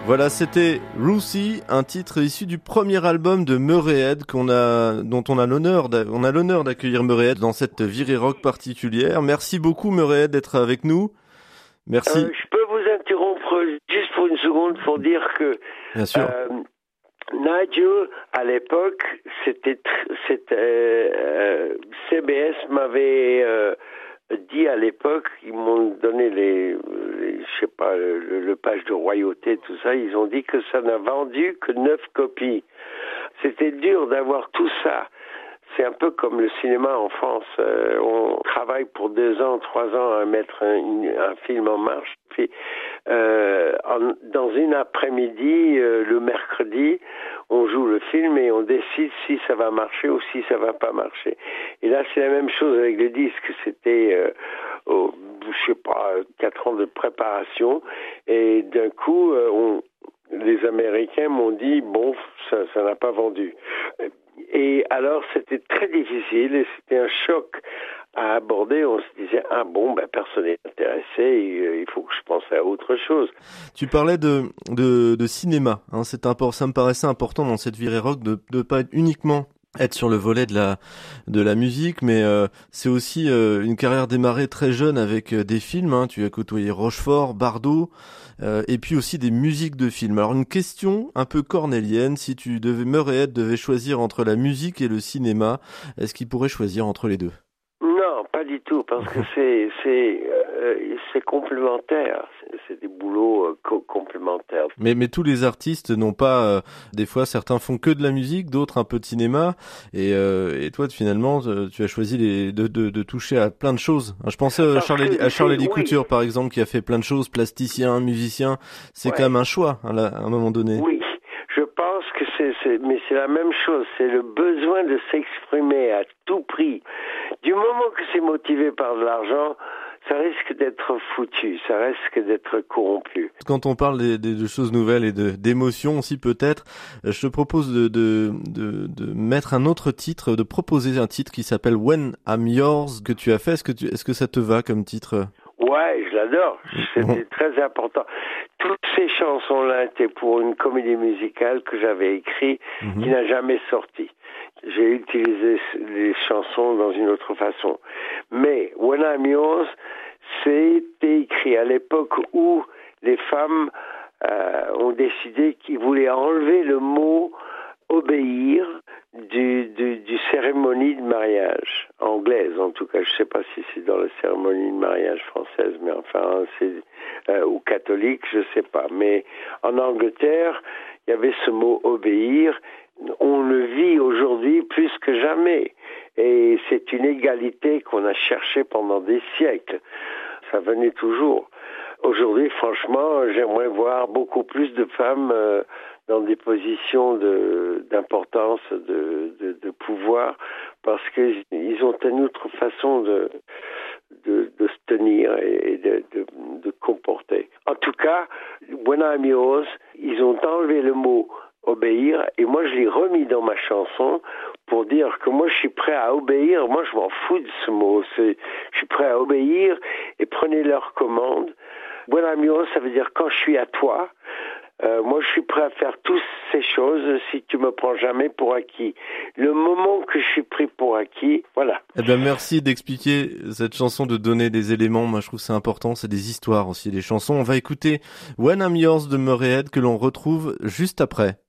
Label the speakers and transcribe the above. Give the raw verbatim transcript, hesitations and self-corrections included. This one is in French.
Speaker 1: Voilà, c'était Ruthie, un titre issu du premier album de Murray Head qu'on a, dont on a l'honneur, d'a, on a l'honneur d'accueillir Murray Head dans cette virée rock particulière. Merci beaucoup Murray Head d'être avec nous. Merci.
Speaker 2: Euh, je peux vous interrompre juste pour une seconde pour dire que
Speaker 1: Bien sûr.
Speaker 2: Euh, Nigel, à l'époque, c'était, c'était euh, C B S m'avait euh, dit à l'époque, ils m'ont donné les, les je sais pas, le, le page de royauté, tout ça, ils ont dit que ça n'a vendu que neuf copies. C'était dur d'avoir tout ça. C'est un peu comme le cinéma en France. Euh, on travaille pour deux ans, trois ans à mettre un, une, un film en marche. Puis, euh, en, dans une après-midi, euh, le mercredi, on joue le film et on décide si ça va marcher ou si ça va pas marcher. Et là, c'est la même chose avec le disque. C'était, euh, oh, je sais pas, quatre ans de préparation. Et d'un coup, euh, on, les Américains m'ont dit, bon, ça, ça n'a pas vendu. Et alors, c'était très difficile et c'était un choc à aborder. On se disait, ah bon, ben, personne n'est intéressé, et, euh, il faut que je pense à autre chose.
Speaker 1: Tu parlais de, de, de cinéma, hein, c'est import, ça me paraissait important dans cette virée rock de ne pas être uniquement être sur le volet de la de la musique, mais euh, c'est aussi euh, une carrière démarrée très jeune avec euh, des films, hein. Tu as côtoyé Rochefort, Bardot, euh, et puis aussi des musiques de films. Alors une question un peu cornélienne, si tu devais Murray Head devait choisir entre la musique et le cinéma, est-ce qu'il pourrait choisir entre les deux?
Speaker 2: Non, pas du tout, parce que c'est c'est euh, c'est complémentaire, c'est, c'est des boulots euh, co- complémentaires.
Speaker 1: Mais mais tous les artistes n'ont pas, euh, des fois certains font que de la musique, d'autres un peu de cinéma, et euh, et toi finalement tu as choisi les, de, de de toucher à plein de choses. Je pensais à Charles à Charles Couture par exemple qui a fait plein de choses, plasticien, musicien, c'est ouais. Quand même un choix hein, là, à un moment donné.
Speaker 2: Oui. Je pense que c'est, c'est, mais c'est la même chose, c'est le besoin de s'exprimer à tout prix. Du moment que c'est motivé par de l'argent, ça risque d'être foutu, ça risque d'être corrompu.
Speaker 1: Quand on parle des, des, de choses nouvelles et de, d'émotions aussi peut-être, je te propose de, de, de, de mettre un autre titre, de proposer un titre qui s'appelle When I'm Yours, que tu as fait. Est-ce que, tu, est-ce que ça te va comme titre ?
Speaker 2: Ouais, je l'adore. C'était très important. Toutes ces chansons-là étaient pour une comédie musicale que j'avais écrite, mm-hmm. qui n'a jamais sorti. J'ai utilisé les chansons dans une autre façon. Mais When I'm Yours, c'était écrit à l'époque où les femmes euh, ont décidé qu'ils voulaient enlever le mot obéir du, du, du cérémonie de mariage anglaise, en tout cas. Je sais pas si c'est dans la cérémonie de mariage française, mais enfin c'est euh, ou catholique, je sais pas. Mais en Angleterre, il y avait ce mot obéir. On le vit aujourd'hui plus que jamais, et c'est une égalité qu'on a cherchée pendant des siècles. Ça venait toujours. Aujourd'hui, franchement, j'aimerais voir beaucoup plus de femmes euh, dans des positions de, d'importance, de, de, de pouvoir, parce qu'ils ont une autre façon de, de, de se tenir et de, de, de comporter. En tout cas, When I'm Yours, ils ont enlevé le mot obéir, et moi je l'ai remis dans ma chanson pour dire que moi je suis prêt à obéir. Moi je m'en fous de ce mot, c'est, je suis prêt à obéir et prenez leurs commandes. When I'm yours, ça veut dire quand je suis à toi. Euh, moi, je suis prêt à faire toutes ces choses si tu me prends jamais pour acquis. Le moment que je suis pris pour acquis, voilà.
Speaker 1: Eh ben, merci d'expliquer cette chanson, de donner des éléments. Moi, je trouve que c'est important. C'est des histoires aussi, des chansons. On va écouter When I'm Yours de Murray Head que l'on retrouve juste après.